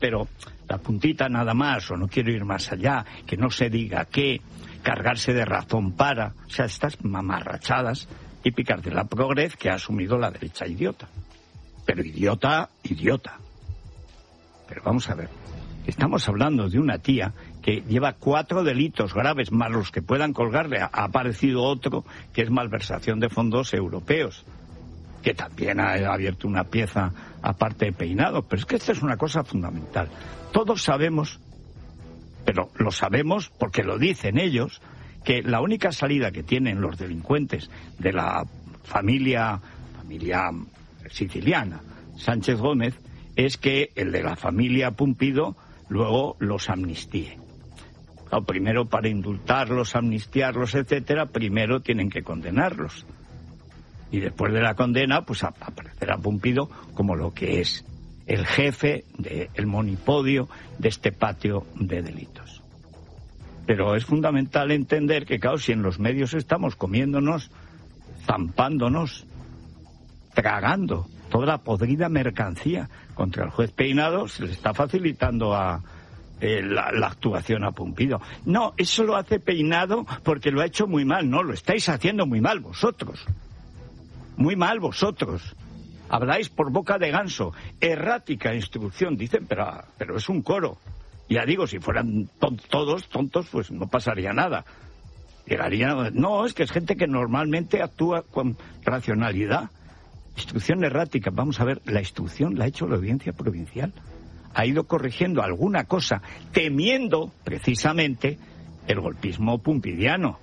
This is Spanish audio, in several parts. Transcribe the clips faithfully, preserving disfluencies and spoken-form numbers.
pero la puntita nada más, o no quiero ir más allá, que no se diga qué, cargarse de razón para, o sea, estas mamarrachadas típicas de la progres que ha asumido la derecha idiota. Pero idiota, idiota. Pero vamos a ver, estamos hablando de una tía que lleva cuatro delitos graves más los que puedan colgarle. Ha aparecido otro que es malversación de fondos europeos, que también ha abierto una pieza aparte de peinado. Pero es que esta es una cosa fundamental. Todos sabemos, pero lo sabemos porque lo dicen ellos, que la única salida que tienen los delincuentes de la familia, familia siciliana Sánchez Gómez es que el de la familia Pumpido luego los amnistíe. Claro, primero, para indultarlos, amnistiarlos, etcétera, primero tienen que condenarlos. Y después de la condena, pues aparecerá Pumpido como lo que es el jefe del monipodio de este patio de delitos. Pero es fundamental entender que, claro, si en los medios estamos comiéndonos, zampándonos, tragando toda la podrida mercancía contra el juez Peinado, se le está facilitando a eh, la, la actuación a Pumpido. No, eso lo hace Peinado porque lo ha hecho muy mal. No, lo estáis haciendo muy mal vosotros. Muy mal vosotros. Habláis por boca de ganso. Errática instrucción, dicen, pero, pero es un coro. Ya digo, si fueran ton- todos tontos, pues no pasaría nada. Llegarían... No, es que es gente que normalmente actúa con racionalidad. Instrucción errática. Vamos a ver, la instrucción la ha hecho la Audiencia Provincial. Ha ido corrigiendo alguna cosa, temiendo, precisamente, el golpismo pumpidiano.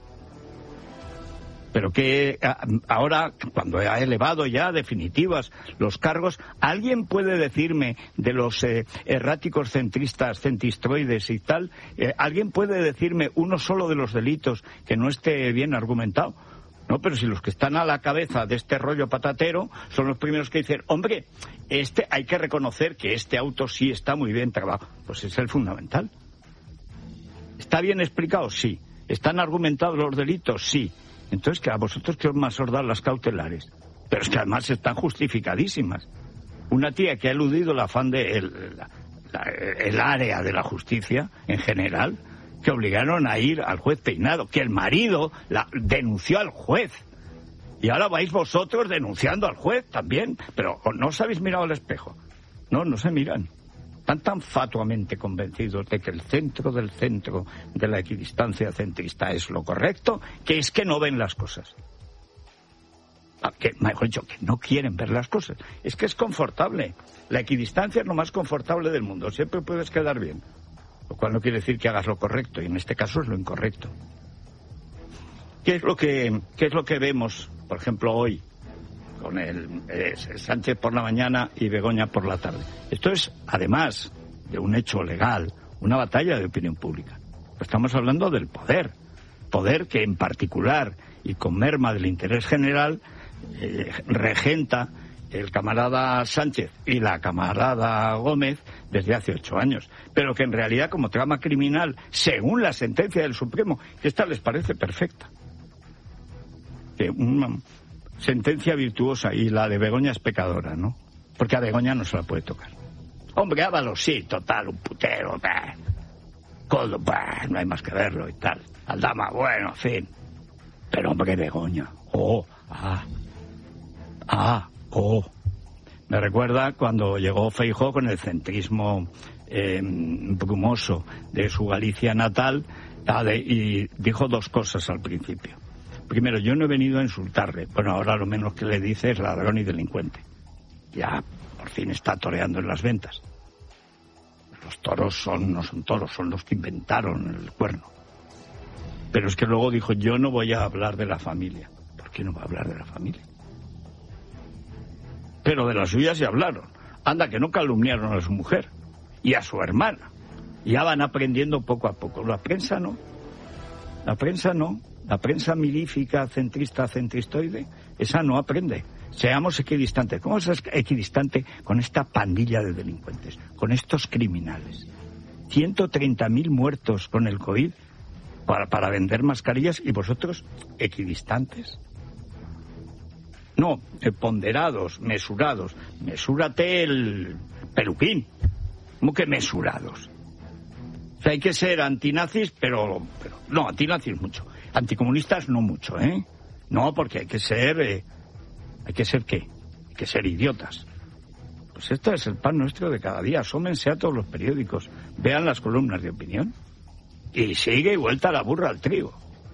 Pero que ahora, cuando ha elevado ya definitivas los cargos, ¿alguien puede decirme de los eh, erráticos centristas, centristroides y tal, eh, ¿alguien puede decirme uno solo de los delitos que no esté bien argumentado? No, pero si los que están a la cabeza de este rollo patatero son los primeros que dicen, hombre, este hay que reconocer que este auto sí está muy bien trabajado. Pues es el fundamental. ¿Está bien explicado? Sí. ¿Están argumentados los delitos? Sí. Entonces, que a vosotros que os más os dan las cautelares. Pero es que además están justificadísimas. Una tía que ha eludido el afán de el, la, la, el área de la justicia en general, que obligaron a ir al juez Peinado, que el marido la denunció al juez. Y ahora vais vosotros denunciando al juez también. Pero no os habéis mirado al espejo. No, no se miran. Están tan fatuamente convencidos de que el centro del centro de la equidistancia centrista es lo correcto, que es que no ven las cosas. Que, mejor dicho, que no quieren ver las cosas. Es que es confortable. La equidistancia es lo más confortable del mundo. Siempre puedes quedar bien. Lo cual no quiere decir que hagas lo correcto, y en este caso es lo incorrecto. ¿Qué es lo que, qué es lo que vemos, por ejemplo, hoy? Con el eh, Sánchez por la mañana y Begoña por la tarde. Esto es, además de un hecho legal, una batalla de opinión pública. Estamos hablando del poder. Poder que en particular, y con merma del interés general, eh, regenta el camarada Sánchez y la camarada Gómez desde hace ocho años. Pero que en realidad, como trama criminal, según la sentencia del Supremo, esta les parece perfecta. Que una sentencia virtuosa, y la de Begoña es pecadora, ¿no? Porque a Begoña no se la puede tocar. Hombre, Ábalos, sí, total, un putero, bah. Coldo, bah, no hay más que verlo y tal. Aldama, bueno, en fin. Pero hombre, Begoña, oh, ah, ah, oh. Me recuerda cuando llegó Feijóo con el centrismo eh, brumoso de su Galicia natal, y dijo dos cosas al principio. Primero, yo no he venido a insultarle. Bueno, ahora lo menos que le dice es ladrón y delincuente. Ya por fin está toreando en las ventas. Los toros son no son toros, son los que inventaron el cuerno. Pero es que luego dijo, yo no voy a hablar de la familia. ¿Por qué no va a hablar de la familia? Pero de las suyas ya hablaron. Anda, que no calumniaron a su mujer y a su hermana. Ya van aprendiendo poco a poco. La prensa no. La prensa no. La prensa milífica, centrista, centristoide, esa no aprende. Seamos equidistantes. ¿Cómo es equidistante con esta pandilla de delincuentes, con estos criminales? ciento treinta mil muertos con el COVID para, para vender mascarillas, y vosotros equidistantes. No, ponderados, mesurados. Mesúrate el peluquín. ¿Cómo que mesurados? O sea, hay que ser antinazis, pero, pero... No, antinazis mucho. Anticomunistas no mucho, ¿eh? No, porque hay que ser... Eh, ¿Hay que ser qué? Hay que ser idiotas. Pues esto es el pan nuestro de cada día. Asómense a todos los periódicos. Vean las columnas de opinión. Y sigue y vuelta la burra al trigo.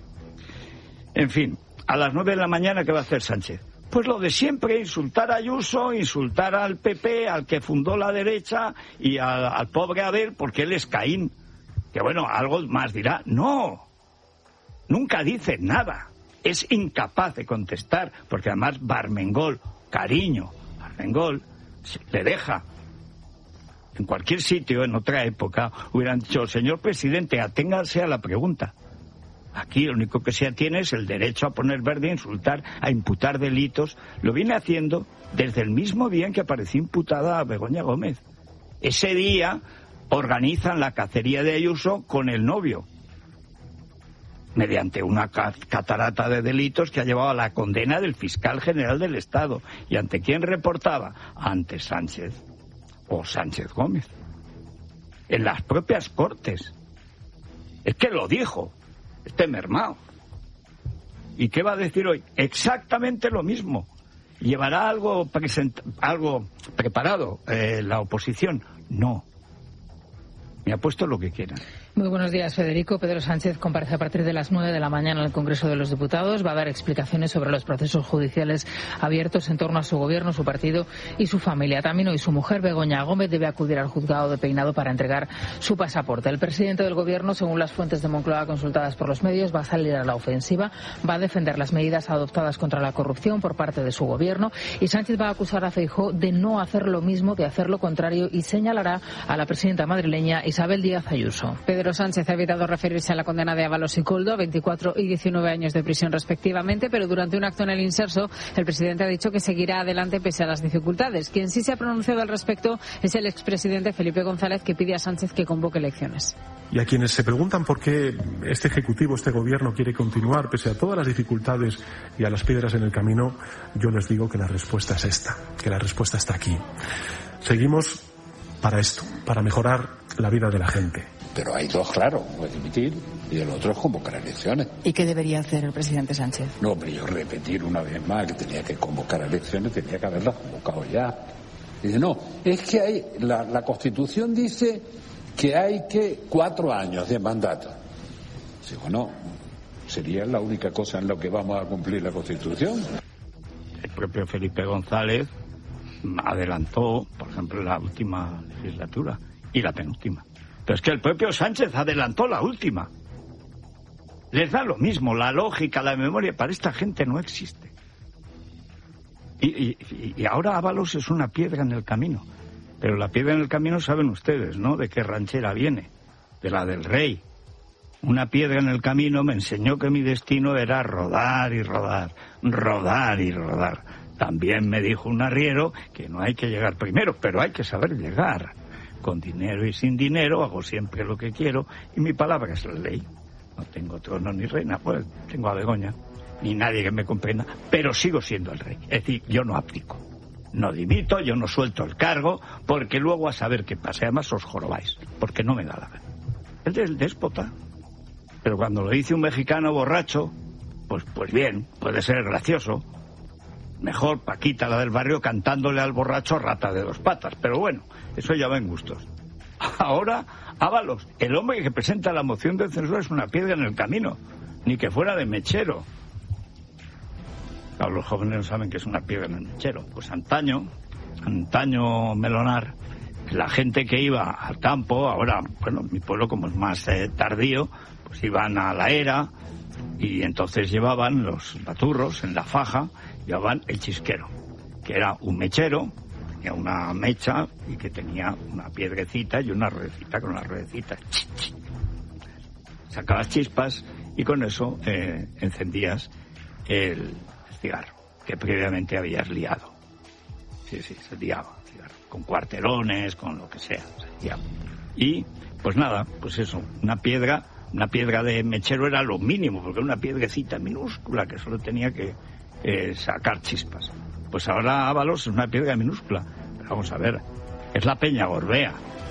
En fin, a las nueve de la mañana, ¿qué va a hacer Sánchez? Pues lo de siempre, insultar a Ayuso, insultar al P P, al que fundó la derecha, y al, al pobre Abel, porque él es Caín. Que bueno, algo más dirá. No, nunca dice nada. Es incapaz de contestar, porque además Barmengol, cariño, Barmengol, le deja. En cualquier sitio, en otra época, hubieran dicho, señor presidente, aténgase a la pregunta. Aquí lo único que se atiene es el derecho a poner verde, a insultar, a imputar delitos. Lo viene haciendo desde el mismo día en que apareció imputada a Begoña Gómez. Ese día organizan la cacería de Ayuso con el novio, mediante una catarata de delitos que ha llevado a la condena del fiscal general del Estado. ¿Y ante quién reportaba? Ante Sánchez o Sánchez Gómez. En las propias Cortes. Es que lo dijo este mermao. ¿Y qué va a decir hoy? Exactamente lo mismo. ¿Llevará algo, present- algo preparado eh, la oposición? No. Me ha puesto lo que quieran. Muy buenos días, Federico. Pedro Sánchez comparece a partir de las nueve de la mañana en el Congreso de los Diputados. Va a dar explicaciones sobre los procesos judiciales abiertos en torno a su gobierno, su partido y su familia. También hoy su mujer, Begoña Gómez, debe acudir al juzgado de Peinado para entregar su pasaporte. El presidente del gobierno, según las fuentes de Moncloa consultadas por los medios, va a salir a la ofensiva, va a defender las medidas adoptadas contra la corrupción por parte de su gobierno, y Sánchez va a acusar a Feijóo de no hacer lo mismo, de hacer lo contrario, y señalará a la presidenta madrileña Isabel Díaz Ayuso. Pedro Sánchez ha evitado referirse a la condena de Ábalos y Koldo a veinticuatro y diecinueve años de prisión respectivamente, pero durante un acto en el Inserso, el presidente ha dicho que seguirá adelante pese a las dificultades. Quien sí se ha pronunciado al respecto es el expresidente Felipe González, que pide a Sánchez que convoque elecciones. Y a quienes se preguntan por qué este Ejecutivo, este Gobierno quiere continuar pese a todas las dificultades y a las piedras en el camino, yo les digo que la respuesta es esta, que la respuesta está aquí. Seguimos para esto, para mejorar la vida de la gente. Pero hay dos, claro, uno es dimitir y el otro es convocar elecciones. ¿Y qué debería hacer el presidente Sánchez? No, hombre, yo repetir una vez más que tenía que convocar elecciones, tenía que haberlas convocado ya. Y dice, no, es que hay, la, la Constitución dice que hay que cuatro años de mandato. Digo, no, sería la única cosa en la que vamos a cumplir la Constitución. El propio Felipe González adelantó, por ejemplo, la última legislatura y la penúltima. Pero es que el propio Sánchez adelantó la última. Les da lo mismo, la lógica, la memoria, para esta gente no existe. Y, y, y ahora Ábalos es una piedra en el camino. Pero la piedra en el camino saben ustedes, ¿no? De qué ranchera viene. De la del rey. Una piedra en el camino me enseñó que mi destino era rodar y rodar, rodar y rodar. También me dijo un arriero que no hay que llegar primero, pero hay que saber llegar. Con dinero y sin dinero hago siempre lo que quiero y mi palabra es la ley. No tengo trono ni reina, pues tengo a Begoña, ni nadie que me comprenda, pero sigo siendo el rey. Es decir, yo no abdico, no dimito, yo no suelto el cargo, porque luego a saber qué pasa. Además os jorobáis, porque no me da la gana. Él es el déspota, pero cuando lo dice un mexicano borracho, pues, pues bien, puede ser gracioso. Mejor Paquita, la del barrio, cantándole al borracho rata de dos patas. Pero bueno, eso ya va en gustos. Ahora, Ábalos, el hombre que presenta la moción de censura, es una piedra en el camino. Ni que fuera de mechero. Claro, los jóvenes no saben que es una piedra en el mechero. Pues antaño, antaño Melonar, la gente que iba al campo, ahora, bueno, mi pueblo como es más eh, tardío, pues iban a la era y entonces llevaban los baturros en la faja, llevaban el chisquero, que era un mechero, tenía una mecha y que tenía una piedrecita y una ruedecita, con una ruedecita. Sacabas chispas y con eso eh, encendías el cigarro que previamente habías liado. Sí, sí, se liaba el cigarro, con cuarterones, con lo que sea, se liaba. Y, pues nada, pues eso, una piedra, una piedra de mechero era lo mínimo, porque era una piedrecita minúscula que solo tenía que eh, sacar chispas. Pues ahora Ábalos es una piedra minúscula. Pero vamos a ver, es la Peña Gorbea.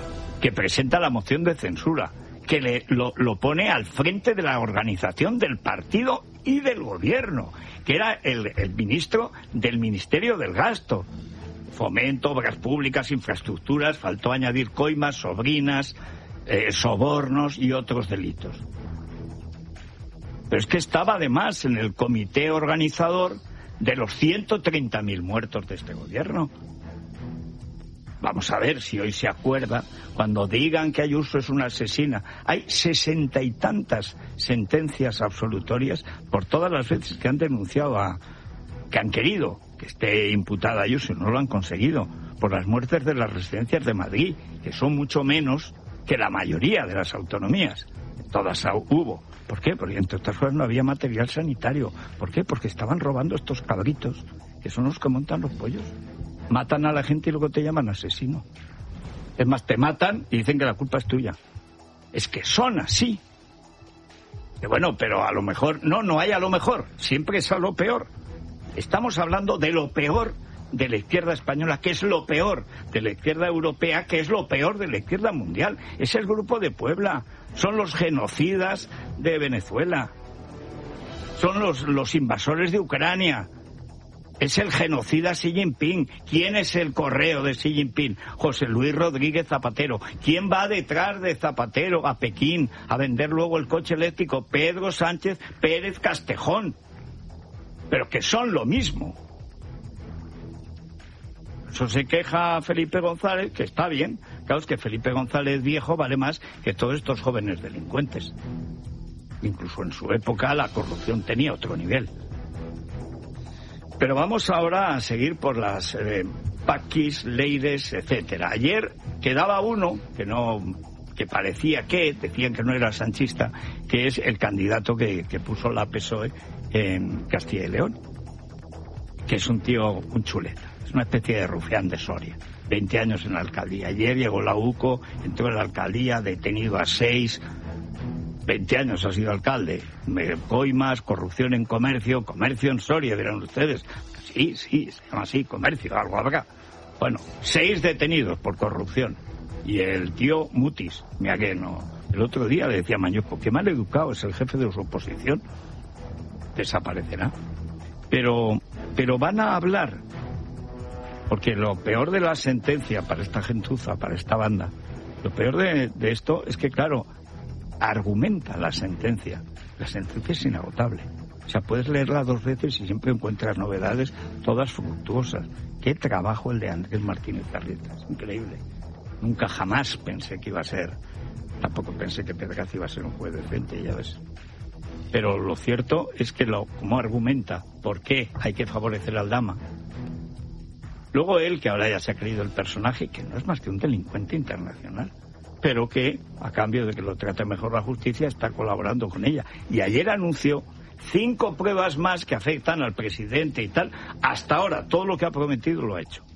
que presenta la moción de censura, que le, lo, lo pone al frente de la organización del partido y del gobierno, que era el, el ministro del Ministerio del Gasto. Fomento, obras públicas, infraestructuras, faltó añadir coimas, sobrinas, eh, sobornos y otros delitos. Pero es que estaba además en el comité organizador de los ciento treinta mil muertos de este gobierno. Vamos a ver si hoy se acuerda, cuando digan que Ayuso es una asesina. Hay sesenta y tantas sentencias absolutorias por todas las veces que han denunciado a... que han querido que esté imputada Ayuso, no lo han conseguido, por las muertes de las residencias de Madrid, que son mucho menos que la mayoría de las autonomías. Todas hubo. ¿Por qué? Porque entre otras cosas no había material sanitario. ¿Por qué? Porque estaban robando estos cabritos, que son los que montan los pollos. Matan a la gente y luego te llaman asesino. Es más, te matan y dicen que la culpa es tuya. Es que son así. Y bueno, pero a lo mejor... No, no hay a lo mejor. Siempre es a lo peor. Estamos hablando de lo peor de la izquierda española, que es lo peor de la izquierda europea, que es lo peor de la izquierda mundial. Es el Grupo de Puebla. Son los genocidas de Venezuela. Son los, los invasores de Ucrania. Es el genocida Xi Jinping. ¿Quién es el correo de Xi Jinping? José Luis Rodríguez Zapatero. ¿Quién va detrás de Zapatero a Pekín a vender luego el coche eléctrico? Pedro Sánchez Pérez Castejón. Pero que son lo mismo. Eso se queja Felipe González, que está bien. Claro, es que Felipe González viejo vale más que todos estos jóvenes delincuentes. Incluso en su época la corrupción tenía otro nivel. Pero vamos ahora a seguir por las eh, Paquis, Leires, etcétera. Ayer quedaba uno que no, que parecía que, decían que no era sanchista, que es el candidato que, que puso la P S O E en Castilla y León, que es un tío, un chuleta. Es una especie de rufián de Soria. veinte años en la alcaldía. Ayer llegó la U C O, entró en la alcaldía, detenido a seis. veinte años ha sido alcalde. Coimas, corrupción en comercio, comercio en Soria, dirán ustedes. Sí, sí, se llama así, comercio, algo habrá. Bueno, seis detenidos por corrupción. Y el tío Mutis, mira que no. El otro día le decía a Mañuco, qué mal educado es el jefe de su oposición. Desaparecerá. Pero, pero van a hablar. Porque lo peor de la sentencia para esta gentuza, para esta banda, lo peor de, de esto es que, claro, argumenta la sentencia. La sentencia es inagotable. O sea, puedes leerla dos veces y siempre encuentras novedades, todas fructuosas. Qué trabajo el de Andrés Martínez Arrieta, es increíble. Nunca jamás pensé que iba a ser, tampoco pensé que Pedraz iba a ser un juez decente, ya ves. Pero lo cierto es que lo, como argumenta por qué hay que favorecer al Dama. Luego él, que ahora ya se ha creído el personaje, que no es más que un delincuente internacional, pero que, a cambio de que lo trate mejor la justicia, está colaborando con ella. Y ayer anunció cinco pruebas más que afectan al presidente y tal. Hasta ahora, todo lo que ha prometido lo ha hecho.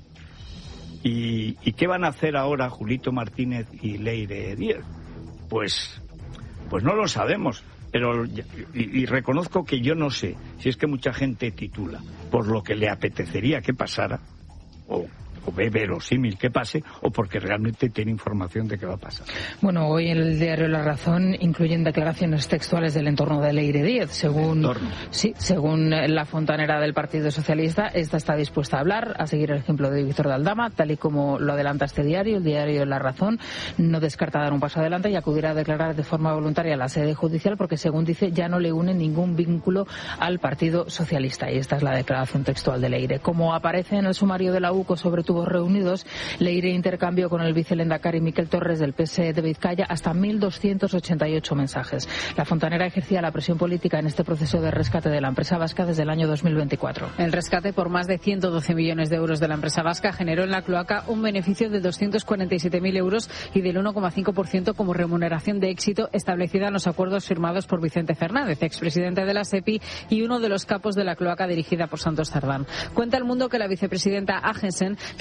¿Y, y qué van a hacer ahora Julito Martínez y Leire Díez? Pues, pues no lo sabemos. Pero y, y reconozco que yo no sé si es que mucha gente titula por lo que le apetecería que pasara, o, o ve verosímil que pase, o porque realmente tiene información de qué va a pasar. Bueno, hoy en el diario La Razón incluyen declaraciones textuales del entorno de Leire Díez. Según, sí, según la fontanera del Partido Socialista, esta está dispuesta a hablar, a seguir el ejemplo de Víctor de Aldama, tal y como lo adelanta este diario, el diario La Razón. No descarta dar un paso adelante y acudirá a declarar de forma voluntaria a la sede judicial porque, según dice, ya no le une ningún vínculo al Partido Socialista. Y esta es la declaración textual de Leire. Como aparece en el sumario de la U C O sobre tubos reunidos, Leire intercambió con el vicelehendakari Miquel Torres del P S E de Vizcaya hasta mil doscientos ochenta y ocho mensajes. La fontanera ejercía la presión política en este proceso de rescate de la empresa vasca desde el año dos mil veinticuatro. El rescate por más de ciento doce millones de euros de la empresa vasca generó en la cloaca un beneficio de doscientos cuarenta y siete mil euros y del uno coma cinco por ciento como remuneración de éxito establecida en los acuerdos firmados por Vicente Fernández, expresidente de la SEPI y uno de los capos de la cloaca dirigida por Santos Cerdán. Cuenta El Mundo que la vicepresidenta Agensen, que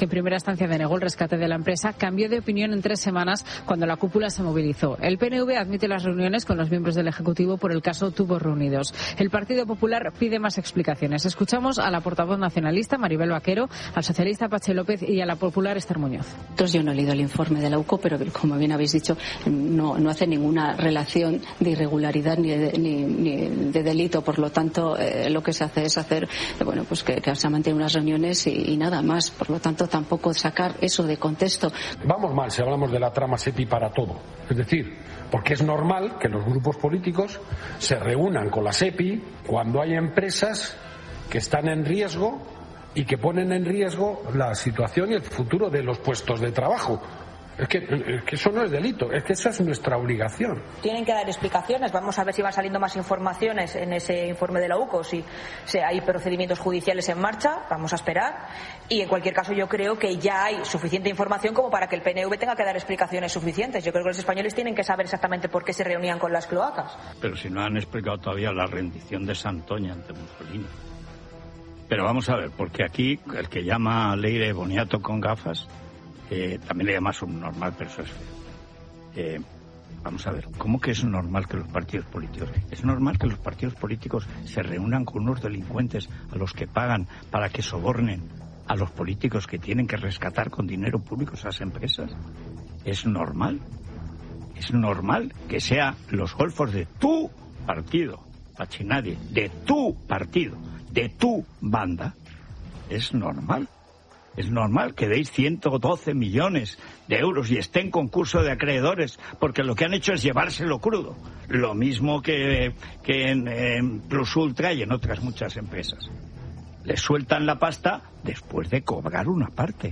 en primera instancia denegó el rescate de la empresa, cambió de opinión en tres semanas cuando la cúpula se movilizó. El P N V admite las reuniones con los miembros del Ejecutivo por el caso Tubos Reunidos. El Partido Popular pide más explicaciones. Escuchamos a la portavoz nacionalista, Maribel Vaquero, al socialista Patxi López y a la popular Esther Muñoz. Entonces, yo no he leído el informe de la U C O, pero como bien habéis dicho, no, no hace ninguna relación de irregularidad ni de, ni, ni de delito. Por lo tanto, eh, lo que se hace es hacer, eh, bueno, pues que, que se mantienen unas reuniones y, y nada más. Por lo tanto, tampoco sacar eso de contexto. Vamos mal si hablamos de la trama SEPI para todo. Es decir, porque es normal que los grupos políticos se reúnan con la SEPI cuando hay empresas que están en riesgo y que ponen en riesgo la situación y el futuro de los puestos de trabajo. Es que, es que eso no es delito, es que esa es nuestra obligación. Tienen que dar explicaciones, vamos a ver si van saliendo más informaciones en ese informe de la U C O, si, si hay procedimientos judiciales en marcha, vamos a esperar, y en cualquier caso yo creo que ya hay suficiente información como para que el P N V tenga que dar explicaciones suficientes. Yo creo que los españoles tienen que saber exactamente por qué se reunían con las cloacas. Pero si no han explicado todavía la rendición de Santoña ante Mussolini. Pero vamos a ver, porque aquí el que llama a Leire Boniato con gafas, Eh, también le llama subnormal, pero eso es feo. Eh, vamos a ver, ¿cómo que es normal que los partidos políticos? Es normal que los partidos políticos se reúnan con unos delincuentes a los que pagan para que sobornen a los políticos que tienen que rescatar con dinero público esas empresas. Es normal. Es normal que sean los golfos de tu partido, Pachinadie, de tu partido, de tu banda. Es normal. Es normal que deis ciento doce millones de euros y esté en concurso de acreedores, porque lo que han hecho es llevárselo crudo. Lo mismo que, que en, en Plus Ultra y en otras muchas empresas. Les sueltan la pasta después de cobrar una parte.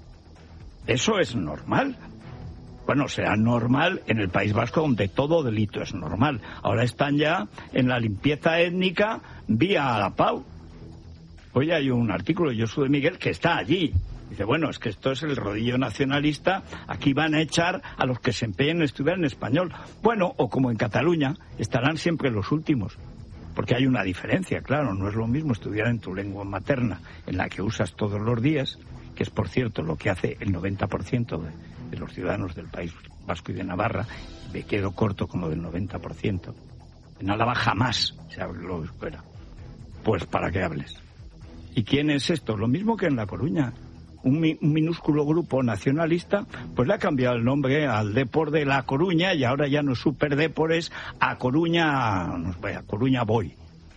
Eso es normal. Bueno, será normal en el País Vasco, donde todo delito es normal. Ahora están ya en la limpieza étnica vía la Pau. Hoy hay un artículo de Josu de Miguel que está allí. Dice, bueno, es que esto es el rodillo nacionalista, aquí van a echar a los que se empeñen en estudiar en español. Bueno, o como en Cataluña, estarán siempre los últimos. Porque hay una diferencia, claro, no es lo mismo estudiar en tu lengua materna, en la que usas todos los días, que es, por cierto, lo que hace el noventa por ciento de, de los ciudadanos del País Vasco y de Navarra. Me quedo corto con lo del noventa por ciento. En Álava jamás se habló euskera. Pues, ¿para qué hables? ¿Y quién es esto? Lo mismo que en La Coruña. Un, mi, un minúsculo grupo nacionalista, pues le ha cambiado el nombre al Depor de La Coruña y ahora ya no es Super Depor, es A Coruña, no sé, A Coruña Boy.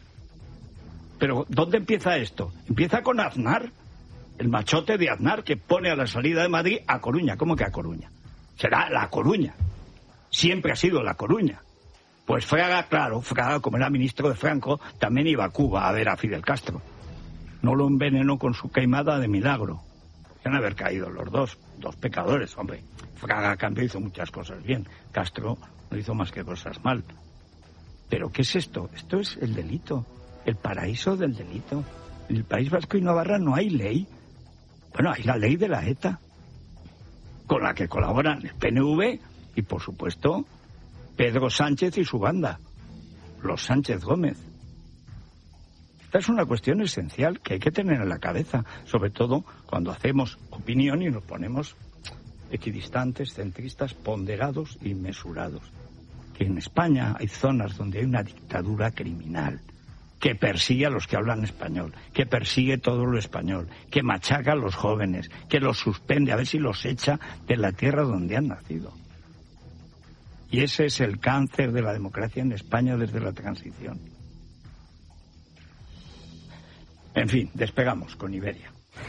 Pero, ¿dónde empieza esto? Empieza con Aznar, el machote de Aznar que pone a la salida de Madrid A Coruña. ¿Cómo que A Coruña? Será La Coruña. Siempre ha sido La Coruña. Pues Fraga, claro, Fraga, como era ministro de Franco, también iba a Cuba a ver a Fidel Castro. No lo envenenó con su queimada de milagro. Podrían haber caído los dos, dos pecadores, hombre. Fraga, a cambio, hizo muchas cosas bien. Castro no hizo más que cosas mal. ¿Pero qué es esto? Esto es el delito, el paraíso del delito. En el País Vasco y Navarra no hay ley. Bueno, hay la ley de la ETA, con la que colaboran el P N V y, por supuesto, Pedro Sánchez y su banda, los Sánchez Gómez. Esta es una cuestión esencial que hay que tener en la cabeza, sobre todo cuando hacemos opinión y nos ponemos equidistantes, centristas, ponderados y mesurados. Que en España hay zonas donde hay una dictadura criminal que persigue a los que hablan español, que persigue todo lo español, que machaca a los jóvenes, que los suspende, a ver si los echa de la tierra donde han nacido. Y ese es el cáncer de la democracia en España desde la transición. En fin, despegamos con Iberia.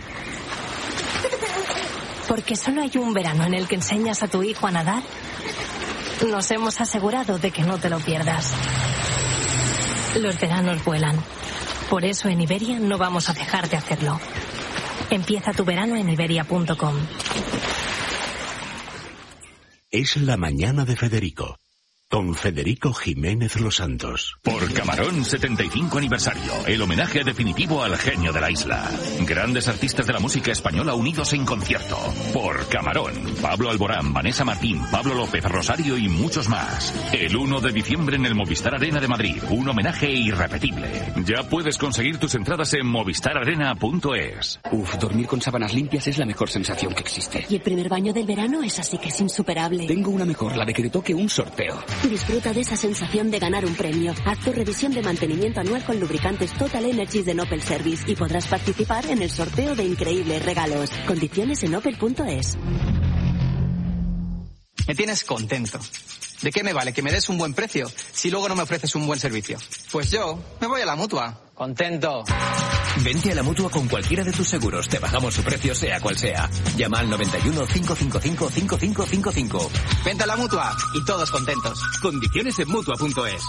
Porque solo hay un verano en el que enseñas a tu hijo a nadar, nos hemos asegurado de que no te lo pierdas. Los veranos vuelan. Por eso en Iberia no vamos a dejar de hacerlo. Empieza tu verano en iberia punto com. Es la mañana de Federico, con Federico Jiménez Los Santos. Por Camarón setenta y cinco aniversario, el homenaje definitivo al genio de la isla. Grandes artistas de la música española unidos en concierto. Por Camarón, Pablo Alborán, Vanessa Martín, Pablo López, Rosario y muchos más. El uno de diciembre en el Movistar Arena de Madrid, un homenaje irrepetible. Ya puedes conseguir tus entradas en movistar arena punto es. Uf, dormir con sábanas limpias es la mejor sensación que existe. Y el primer baño del verano es así que es insuperable. Tengo una mejor, la de que te toque un sorteo. Disfruta de esa sensación de ganar un premio. Haz tu revisión de mantenimiento anual con lubricantes Total Energies de Opel Service y podrás participar en el sorteo de increíbles regalos. Condiciones en opel punto es. Me tienes contento. ¿De qué me vale que me des un buen precio si luego no me ofreces un buen servicio? Pues yo me voy a la Mutua. Contento. Vente a la Mutua con cualquiera de tus seguros. Te bajamos su precio sea cual sea. Llama al noventa y uno, cinco cinco cinco, cinco cinco cinco cinco. Vente a la Mutua y todos contentos. Condiciones en mutua punto es.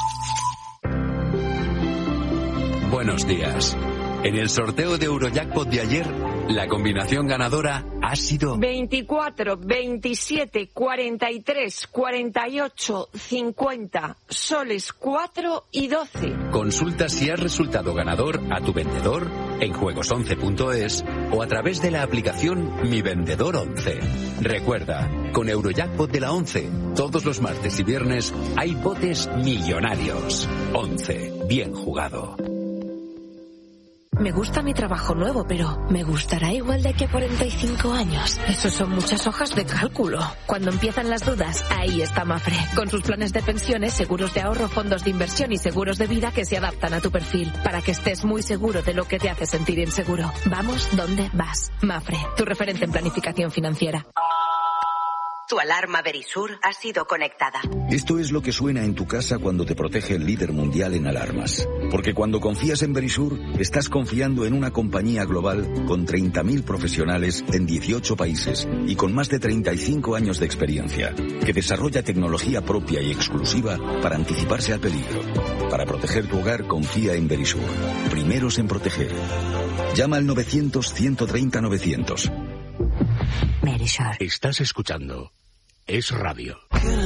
Buenos días. En el sorteo de Eurojackpot de ayer, la combinación ganadora ha sido veinticuatro, veintisiete, cuarenta y tres, cuarenta y ocho, cincuenta, soles cuatro y doce. Consulta si has resultado ganador a tu vendedor en juegos once punto es o a través de la aplicación Mi Vendedor once. Recuerda, con Eurojackpot de la once, todos los martes y viernes hay botes millonarios. once, bien jugado. Me gusta mi trabajo nuevo, pero ¿me gustará igual de aquí a cuarenta y cinco años? Eso son muchas hojas de cálculo. Cuando empiezan las dudas, ahí está Mafre. Con sus planes de pensiones, seguros de ahorro, fondos de inversión y seguros de vida que se adaptan a tu perfil. Para que estés muy seguro de lo que te hace sentir inseguro. Vamos donde vas. Mafre, tu referente en planificación financiera. Tu alarma Verisur ha sido conectada. Esto es lo que suena en tu casa cuando te protege el líder mundial en alarmas. Porque cuando confías en Verisur, estás confiando en una compañía global con treinta mil profesionales en dieciocho países y con más de treinta y cinco años de experiencia, que desarrolla tecnología propia y exclusiva para anticiparse al peligro. Para proteger tu hogar, confía en Verisur. Primeros en proteger. Llama al novecientos, ciento treinta, novecientos. Verisur. Estás escuchando Es Radio.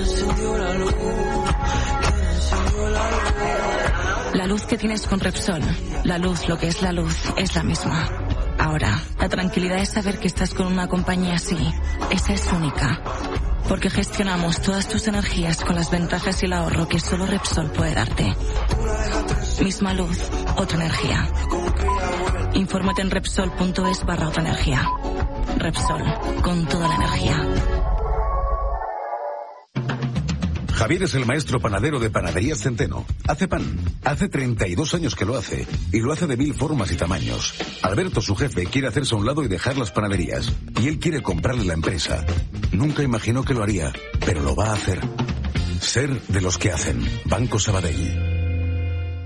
La luz que tienes con Repsol, la luz, lo que es la luz, es la misma. Ahora, la tranquilidad es saber que estás con una compañía así. Esa es única. Porque gestionamos todas tus energías con las ventajas y el ahorro que solo Repsol puede darte. Misma luz, otra energía. Infórmate en Repsol punto es barra otra energía. Repsol, con toda la energía. Javier es el maestro panadero de Panaderías Centeno. Hace pan. Hace treinta y dos años que lo hace. Y lo hace de mil formas y tamaños. Alberto, su jefe, quiere hacerse a un lado y dejar las panaderías. Y él quiere comprarle la empresa. Nunca imaginó que lo haría, pero lo va a hacer. Ser de los que hacen. Banco Sabadell.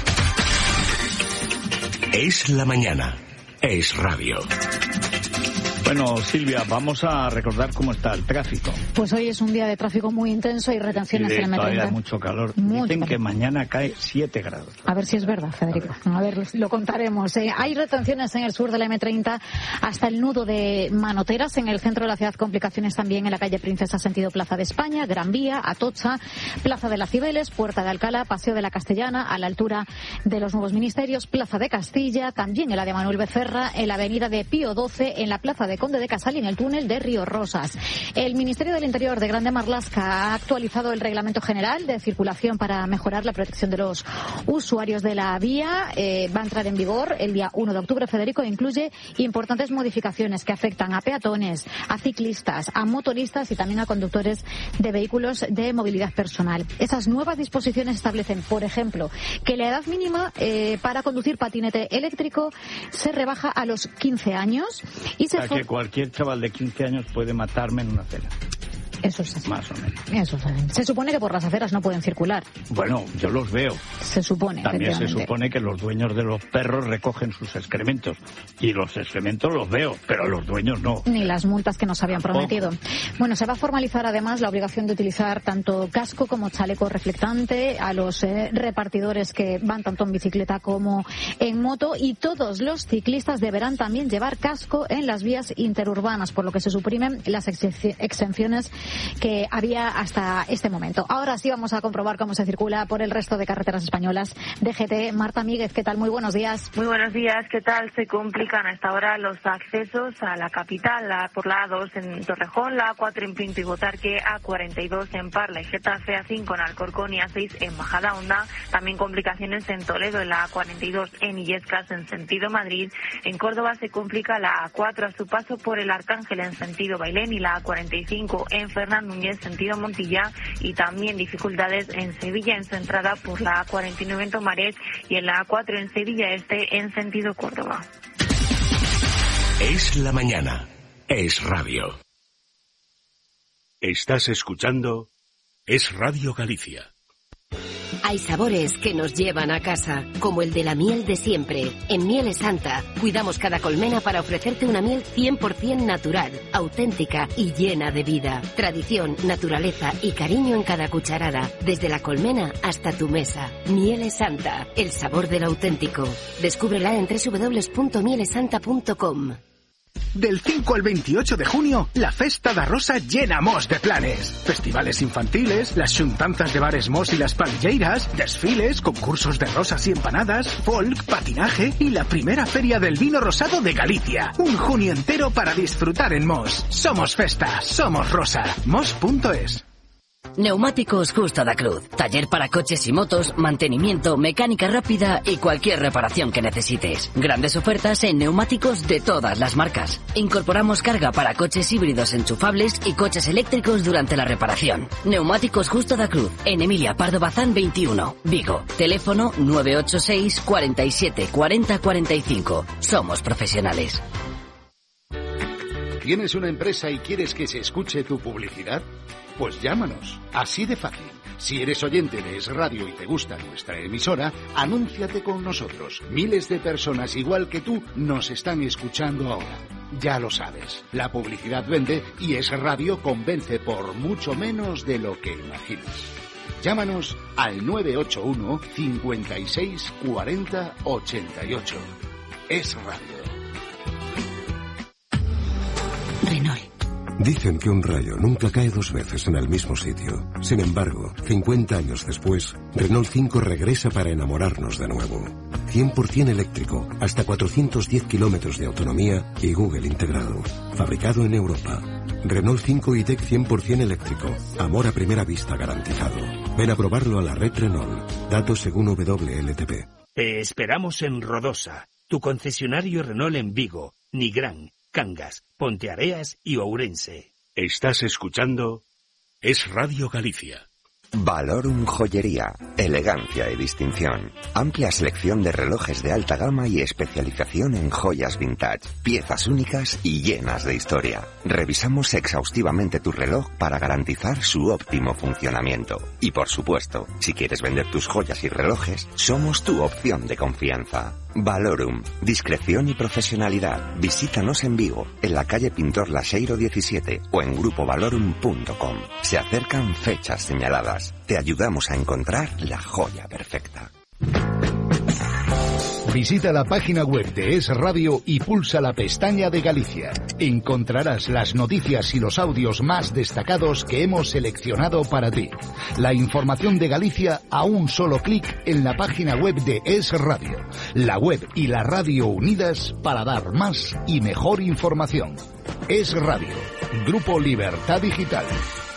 Es la mañana. Es Radio. Bueno, Silvia, vamos a recordar cómo está el tráfico. Pues hoy es un día de tráfico muy intenso y retenciones sí, en el M treinta. Todavía mucho calor. Mucho Dicen calor. que mañana cae siete grados. A ver si es verdad, Federico. A ver, a ver lo contaremos. Eh, hay retenciones en el sur de la M treinta hasta el nudo de Manoteras. En el centro de la ciudad, complicaciones también en la calle Princesa, sentido Plaza de España, Gran Vía, Atocha, Plaza de las Cibeles, Puerta de Alcalá, Paseo de la Castellana, a la altura de los Nuevos Ministerios, Plaza de Castilla, también en la de Manuel Becerra, en la avenida de Pío doce, en la Plaza de Conde de Casal y en el túnel de Río Rosas. El Ministerio del Interior de Grande Marlaska ha actualizado el Reglamento General de Circulación para mejorar la protección de los usuarios de la vía. Eh, va a entrar en vigor el día uno de octubre, Federico, e incluye importantes modificaciones que afectan a peatones, a ciclistas, a motoristas y también a conductores de vehículos de movilidad personal. Esas nuevas disposiciones establecen, por ejemplo, que la edad mínima eh, para conducir patinete eléctrico se rebaja a los quince años y se... O sea, que cualquier chaval de quince años puede matarme en una acera. Eso es así. Más o menos. Eso es así. Se supone que por las aceras no pueden circular. Bueno, yo los veo. Se supone. También se supone que los dueños de los perros recogen sus excrementos. Y los excrementos los veo, pero los dueños no. Ni las multas que nos habían Tampoco. prometido. Bueno, se va a formalizar además la obligación de utilizar tanto casco como chaleco reflectante a los eh, repartidores que van tanto en bicicleta como en moto, y todos los ciclistas deberán también llevar casco en las vías interurbanas, por lo que se suprimen las ex- exenciones que había hasta este momento. Ahora sí vamos a comprobar cómo se circula por el resto de carreteras españolas. D G T, Marta Míguez, ¿qué tal? Muy buenos días. Muy buenos días, ¿qué tal? Se complican hasta ahora los accesos a la capital, la, por la A dos en Torrejón, la A cuatro en Pinto y Botarque, A cuarenta y dos en Parla y Getafe, A cinco en Alcorcón y A seis en Majadahonda. También complicaciones en Toledo, en la A cuarenta y dos en Illescas en sentido Madrid. En Córdoba se complica la A cuatro a su paso por el Arcángel en sentido Bailén y la A cuarenta y cinco en Fernán Núñez sentido Montilla, y también dificultades en Sevilla en su entrada por la A cuarenta y nueve en Tomares y en la A cuatro en Sevilla Este en sentido Córdoba. Es la mañana. Es radio. Estás escuchando Es Radio Galicia. Hay sabores que nos llevan a casa, como el de la miel de siempre. En Mieles Santa, cuidamos cada colmena para ofrecerte una miel cien por ciento natural, auténtica y llena de vida. Tradición, naturaleza y cariño en cada cucharada, desde la colmena hasta tu mesa. Mieles Santa, el sabor del auténtico. Descúbrela en doble u doble u doble u punto mieles santa punto com. Del cinco al veintiocho de junio, la Festa da Rosa llena Mos de planes. Festivales infantiles, las xuntanzas de bares Mos y las palilleiras, desfiles, concursos de rosas y empanadas, folk, patinaje y la primera feria del vino rosado de Galicia. Un junio entero para disfrutar en Mos. Somos Festa, somos Rosa. Mos punto es. Neumáticos Justo da Cruz. Taller para coches y motos, mantenimiento, mecánica rápida y cualquier reparación que necesites. Grandes ofertas en neumáticos de todas las marcas. Incorporamos carga para coches híbridos enchufables y coches eléctricos durante la reparación. Neumáticos Justo da Cruz. En Emilia Pardo Bazán veintiuno, Vigo. Teléfono nueve ocho seis, cuarenta y siete, cuarenta, cuarenta y cinco. Somos profesionales. ¿Tienes una empresa y quieres que se escuche tu publicidad? Pues llámanos, así de fácil. Si eres oyente de Es Radio y te gusta nuestra emisora, anúnciate con nosotros. Miles de personas igual que tú nos están escuchando ahora. Ya lo sabes, la publicidad vende y Es Radio convence por mucho menos de lo que imaginas. Llámanos al nueve ocho uno, cincuenta y seis, cuarenta, ochenta y ocho. Es Radio. Renault. Dicen que un rayo nunca cae dos veces en el mismo sitio. Sin embargo, cincuenta años después, Renault cinco regresa para enamorarnos de nuevo. cien por ciento eléctrico, hasta cuatrocientos diez kilómetros de autonomía y Google integrado. Fabricado en Europa. Renault cinco y-Tech cien por ciento eléctrico. Amor a primera vista garantizado. Ven a probarlo a la red Renault. Datos según W L T P. Te esperamos en Rodosa, tu concesionario Renault en Vigo, Nigrán, Cangas, Ponteareas y Ourense. Estás escuchando Es Radio Galicia. Valorum Joyería, elegancia y distinción. Amplia selección de relojes de alta gama y especialización en joyas vintage, piezas únicas y llenas de historia. Revisamos exhaustivamente tu reloj para garantizar su óptimo funcionamiento. Y por supuesto, si quieres vender tus joyas y relojes, somos tu opción de confianza. Valorum, discreción y profesionalidad. Visítanos en Vigo, en la calle Pintor Laxeiro diecisiete o en grupo valorum punto com. Se acercan fechas señaladas. Te ayudamos a encontrar la joya perfecta. Visita la página web de Es Radio y pulsa la pestaña de Galicia. Encontrarás las noticias y los audios más destacados que hemos seleccionado para ti. La información de Galicia a un solo clic en la página web de Es Radio. La web y la radio unidas para dar más y mejor información. Es Radio, Grupo Libertad Digital.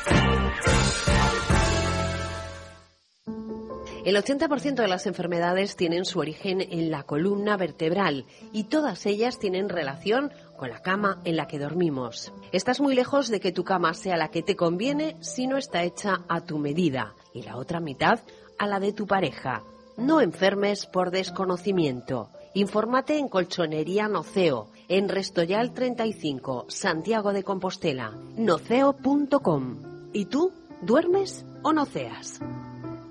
El ochenta por ciento de las enfermedades tienen su origen en la columna vertebral y todas ellas tienen relación con la cama en la que dormimos. Estás muy lejos de que tu cama sea la que te conviene si no está hecha a tu medida y la otra mitad a la de tu pareja. No enfermes por desconocimiento. Infórmate en Colchonería Noceo, en Restoyal treinta y cinco, Santiago de Compostela, noceo punto com. ¿Y tú, duermes o noceas?